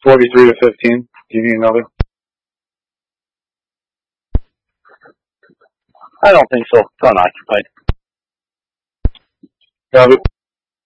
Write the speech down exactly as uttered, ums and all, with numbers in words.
Forty-three to fifteen. Do you need another? I don't think so. It's unoccupied. Got it.